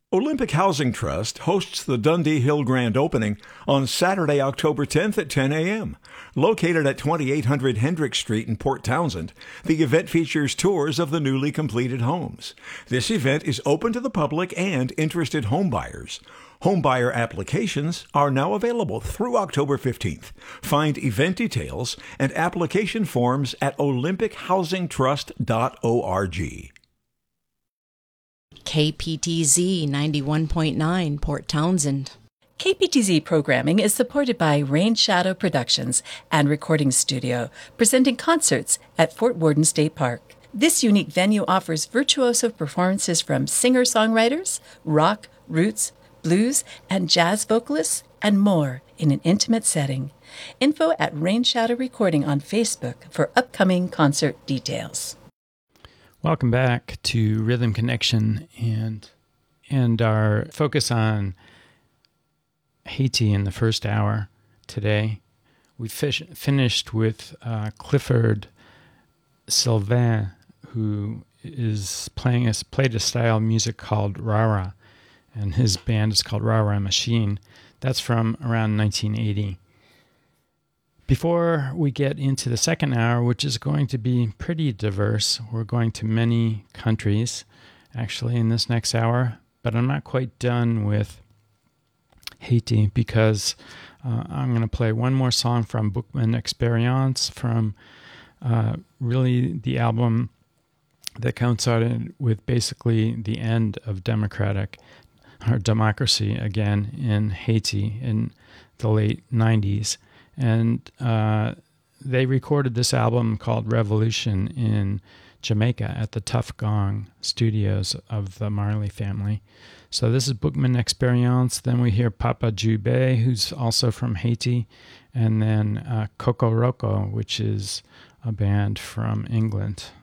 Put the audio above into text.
Olympic Housing Trust hosts the Dundee Hill Grand Opening on Saturday, October 10th at 10 a.m. Located at 2800 Hendrick Street in Port Townsend, the event features tours of the newly completed homes. This event is open to the public and interested homebuyers. Homebuyer applications are now available through October 15th. Find event details and application forms at olympichousingtrust.org. KPTZ 91.9 Port Townsend. KPTZ programming is supported by Rain Shadow Productions and Recording Studio, presenting concerts at Fort Worden State Park. This unique venue offers virtuoso performances from singer-songwriters, rock, roots, blues, and jazz vocalists, and more in an intimate setting. Info at Rain Shadow Recording on Facebook for upcoming concert details. Welcome back to Rhythm Connection and our focus on Haiti in the first hour today. We finished with Clifford Sylvain, who played a style of music called Rara, and his band is called Rara Machine. That's from around 1980. Before we get into the second hour, which is going to be pretty diverse, we're going to many countries, actually, in this next hour, but I'm not quite done with Haiti because I'm going to play one more song from Bookman Experience from really the album that coincided with basically the end of democracy again in Haiti in the late 90s. And they recorded this album called Revolution in Jamaica at the Tuff Gong Studios of the Marley family. So this is Bookman Experience. Then we hear Papa Jube, who's also from Haiti. And then Coco Roco, which is a band from England.